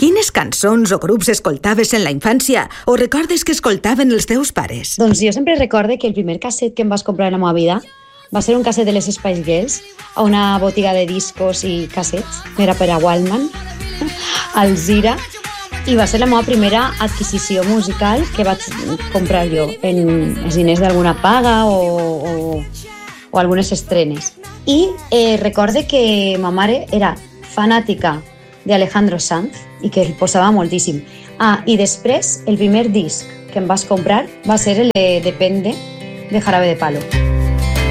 Quines cançons o grups escoltaves en la infància o recordes que escoltaven els teus pares? Doncs jo sempre recorde que el primer casset que em vas comprar en la meva vida va ser un casset de les Spice Girls a una botiga de discos i cassets. Era per a Walkman, al Zira, i va ser la meva primera adquisició musical que vaig comprar jo en els diners d'alguna paga o algunes estrenes. I recorde que ma mare era fanàtica d'Alejandro Sanz i que el posava moltíssim. I després el primer disc que em vas comprar va ser el de Depende, de Jarabe de Palo.